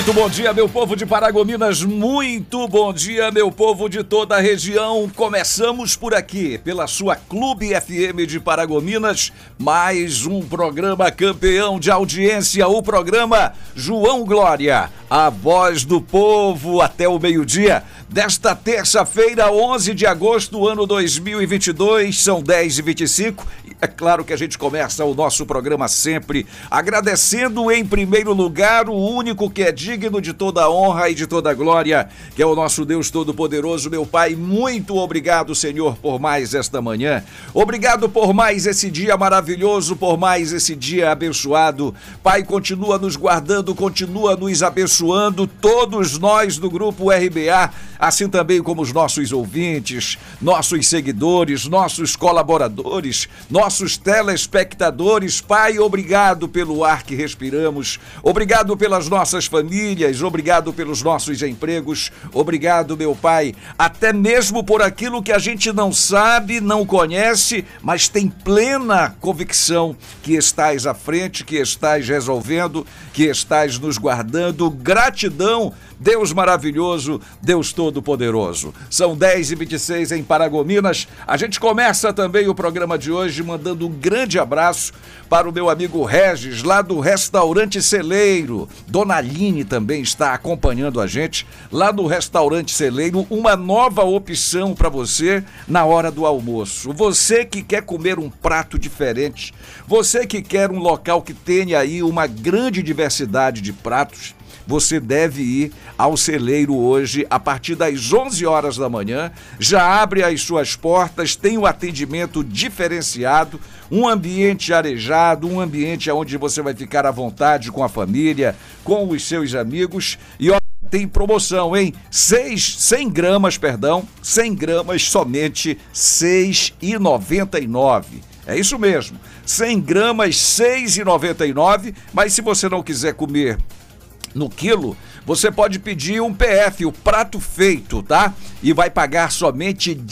Muito bom dia, meu povo de Paragominas, muito bom dia, meu povo de toda a região. Começamos por aqui, pela sua Clube FM de Paragominas, mais um programa campeão de audiência, o programa João Glória, a voz do povo, até o meio-dia, desta terça-feira, 11 de agosto, ano 2022, são 10h25. É claro que a gente começa o nosso programa sempre agradecendo em primeiro lugar o único que é digno de toda honra e de toda glória, que é o nosso Deus Todo-Poderoso, meu Pai. Muito obrigado, Senhor, por mais esta manhã. Obrigado por mais esse dia maravilhoso, por mais esse dia abençoado. Pai, continua nos guardando, continua nos abençoando, todos nós do Grupo RBA, assim também como os nossos ouvintes, nossos seguidores, nossos colaboradores, nossos telespectadores. Pai, obrigado pelo ar que respiramos, obrigado pelas nossas famílias, obrigado pelos nossos empregos, obrigado, meu Pai, até mesmo por aquilo que a gente não sabe, não conhece, mas tem plena convicção que estás à frente, que estás resolvendo, que estás nos guardando. Gratidão, Deus maravilhoso, Deus Todo-Poderoso. São 10h26 em Paragominas. A gente começa também o programa de hoje mandando um grande abraço para o meu amigo Regis, lá do Restaurante Celeiro. Dona Aline também está acompanhando a gente lá no Restaurante Celeiro, uma nova opção para você na hora do almoço. Você que quer comer um prato diferente, você que quer um local que tenha aí uma grande diversidade de pratos, você deve ir ao Celeiro hoje, a partir das 11 horas da manhã, já abre as suas portas, tem um atendimento diferenciado, um ambiente arejado, um ambiente onde você vai ficar à vontade com a família, com os seus amigos. E ó, tem promoção, hein? 100 gramas, 100 gramas somente R$ 6,99. É isso mesmo, 100 gramas, R$ 6,99, mas se você não quiser comer no quilo, você pode pedir um PF, o prato feito, tá? E vai pagar somente R$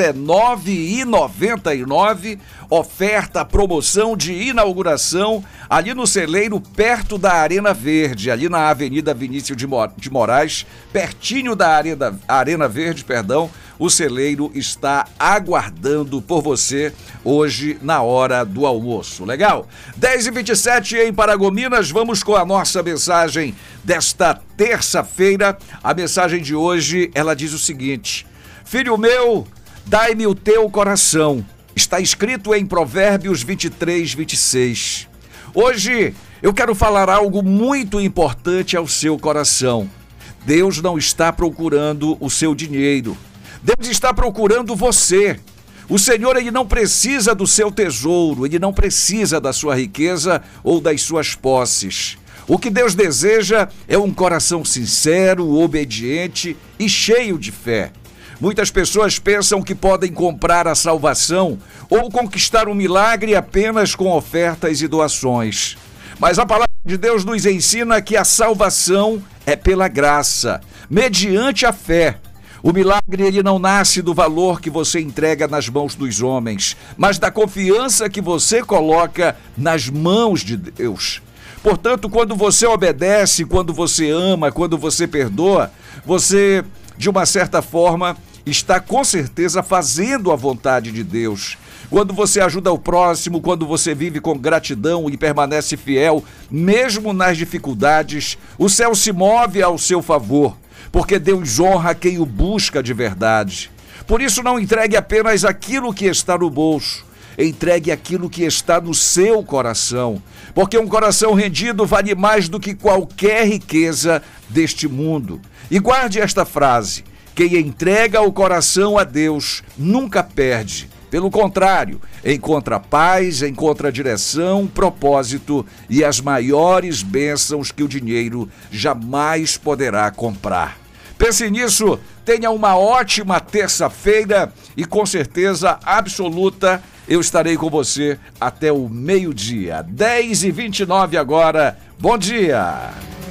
19,99, oferta, promoção de inauguração, ali no Celeiro, perto da Arena Verde, ali na Avenida Vinícius de Moraes, pertinho da Arena Verde, o Celeiro está aguardando por você hoje na hora do almoço. Legal? 10h27 em Paragominas, vamos com a nossa mensagem desta terça-feira. A mensagem de hoje, ela diz o seguinte: filho meu, dai-me o teu coração. Está escrito em Provérbios 23:26. Hoje eu quero falar algo muito importante ao seu coração. Deus não está procurando o seu dinheiro. Deus está procurando você. O Senhor, ele não precisa do seu tesouro, ele não precisa da sua riqueza ou das suas posses. O que Deus deseja é um coração sincero, obediente e cheio de fé. Muitas pessoas pensam que podem comprar a salvação ou conquistar um milagre apenas com ofertas e doações. Mas a palavra de Deus nos ensina que a salvação é pela graça, mediante a fé. O milagre, ele não nasce do valor que você entrega nas mãos dos homens, mas da confiança que você coloca nas mãos de Deus. Portanto, quando você obedece, quando você ama, quando você perdoa, você, de uma certa forma, está com certeza fazendo a vontade de Deus. Quando você ajuda o próximo, quando você vive com gratidão e permanece fiel, mesmo nas dificuldades, o céu se move ao seu favor, porque Deus honra quem o busca de verdade. Por isso, não entregue apenas aquilo que está no bolso, entregue aquilo que está no seu coração, porque um coração rendido vale mais do que qualquer riqueza deste mundo. E guarde esta frase: quem entrega o coração a Deus nunca perde. Pelo contrário, encontra paz, encontra direção, propósito e as maiores bênçãos que o dinheiro jamais poderá comprar. Pense nisso, tenha uma ótima terça-feira e com certeza absoluta eu estarei com você até o meio-dia. 10h29 agora. Bom dia!